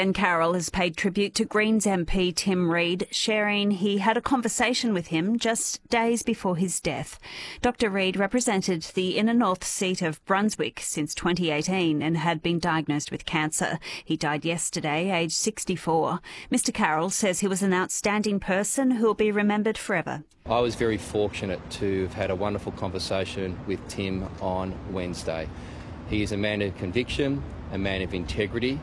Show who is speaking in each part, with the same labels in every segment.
Speaker 1: Ben Carroll has paid tribute to Greens MP Tim Reid, sharing he had a conversation with him just days before his death. Dr Reid represented the inner north seat of Brunswick since 2018 and had been diagnosed with cancer. He died yesterday, aged 64. Mr Carroll says he was an outstanding person who will be remembered forever.
Speaker 2: I was very fortunate to have had a wonderful conversation with Tim on Wednesday. He is a man of conviction, a man of integrity,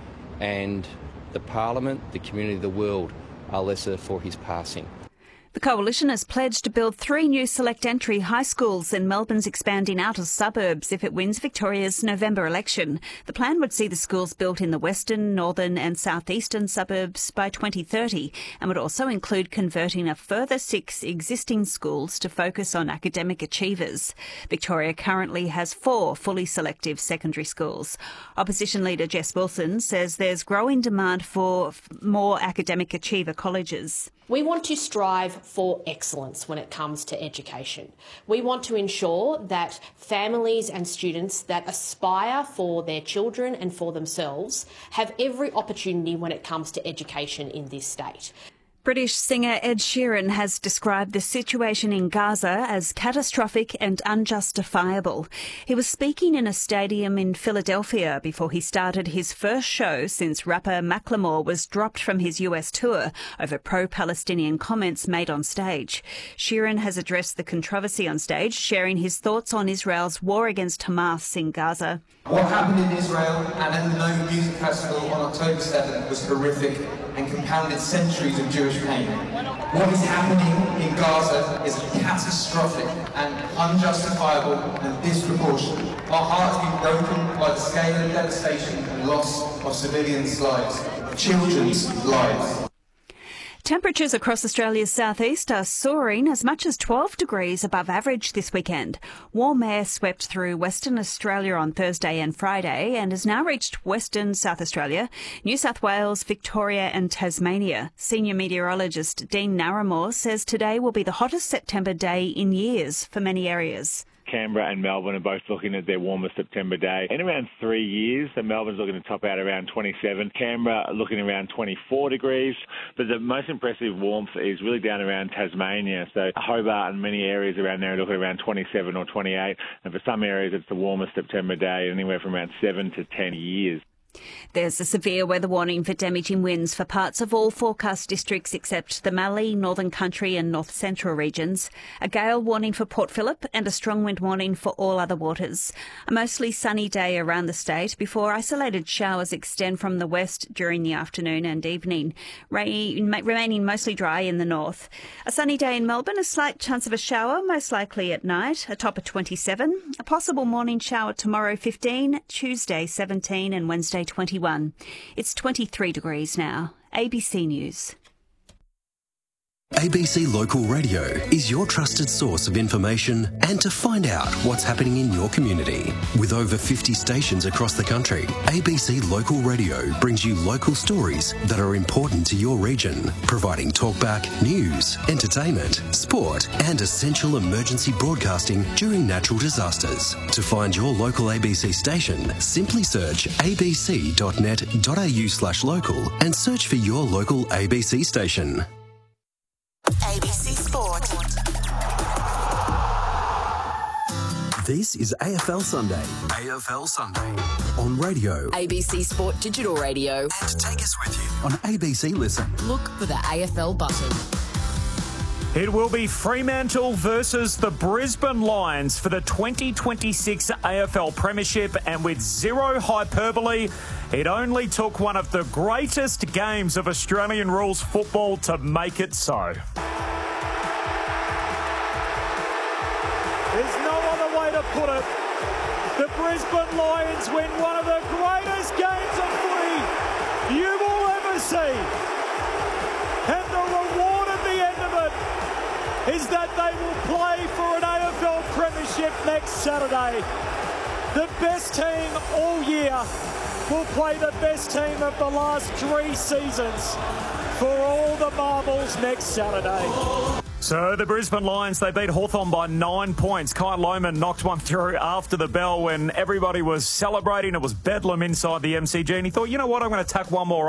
Speaker 2: and the Parliament, the community, the world are lesser for his passing.
Speaker 1: The Coalition has pledged to build 3 new select entry high schools in Melbourne's expanding outer suburbs if it wins Victoria's November election. The plan would see the schools built in the western, northern and southeastern suburbs by 2030 and would also include converting a further 6 existing schools to focus on academic achievers. Victoria currently has 4 fully selective secondary schools. Opposition leader Jess Wilson says there's growing demand for more academic achiever colleges.
Speaker 3: We want to strive for excellence when it comes to education. We want to ensure that families and students that aspire for their children and for themselves have every opportunity when it comes to education in this state.
Speaker 1: British singer Ed Sheeran has described the situation in Gaza as catastrophic and unjustifiable. He was speaking in a stadium in Philadelphia before he started his first show since rapper Macklemore was dropped from his US tour over pro-Palestinian comments made on stage. Sheeran has addressed the controversy on stage, sharing his thoughts on Israel's war against Hamas in Gaza.
Speaker 4: What happened in Israel and at the Nova Music Festival on October 7th was horrific and compounded centuries of Jewish pain. What is happening in Gaza is catastrophic and unjustifiable and disproportionate. Our hearts have been broken by the scale of devastation and loss of civilians' lives, children's lives.
Speaker 1: Temperatures across Australia's southeast are soaring as much as 12 degrees above average this weekend. Warm air swept through Western Australia on Thursday and Friday and has now reached Western South Australia, New South Wales, Victoria and Tasmania. Senior meteorologist Dean Narramore says today will be the hottest September day in years for many areas.
Speaker 5: Canberra and Melbourne are both looking at their warmest September day in around 3 years. So Melbourne's looking to top out around 27. Canberra looking around 24 degrees. But the most impressive warmth is really down around Tasmania. So Hobart and many areas around there are looking around 27 or 28. And for some areas, it's the warmest September day, anywhere from around 7 to 10 years.
Speaker 1: There's a severe weather warning for damaging winds for parts of all forecast districts except the Mallee, Northern Country and North Central regions, a gale warning for Port Phillip and a strong wind warning for all other waters. A mostly sunny day around the state before isolated showers extend from the west during the afternoon and evening, remaining mostly dry in the north. A sunny day in Melbourne, a slight chance of a shower, most likely at night, a top of 27. A possible morning shower tomorrow 15, Tuesday 17 and Wednesday 21. It's 23 degrees now. ABC News.
Speaker 6: ABC Local Radio is your trusted source of information and to find out what's happening in your community. With over 50 stations across the country, ABC Local Radio brings you local stories that are important to your region, providing talkback, news, entertainment, sport and essential emergency broadcasting during natural disasters. To find your local ABC station, simply search abc.net.au/local and search for your local ABC station.
Speaker 7: ABC Sport.
Speaker 6: This is AFL Sunday. AFL Sunday. On radio.
Speaker 7: ABC Sport Digital Radio.
Speaker 6: And take us with you on ABC Listen.
Speaker 7: Look for the AFL button.
Speaker 8: It will be Fremantle versus the Brisbane Lions for the 2026 AFL Premiership, and with zero hyperbole, it only took one of the greatest games of Australian rules football to make it so. There's no other way to put it. The Brisbane Lions win one of the greatest games of footy you will ever see. And the reward at the end of it is that they will play for an AFL Premiership next Saturday. The best team all year will play the best team of the last 3 seasons for all the marbles next Saturday. So the Brisbane Lions, they beat Hawthorn by 9 points. Kyle Lohmann knocked one through after the bell when everybody was celebrating. It was bedlam inside the MCG, and he thought, you know what, I'm going to tack one more